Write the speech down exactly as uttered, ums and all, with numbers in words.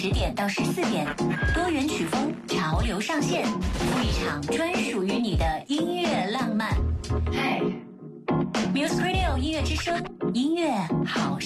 十点到十四点，多元曲风，潮流上线，赴一场专属于你的音乐浪漫。嘿 ，Music Radio 音乐之声，音乐好。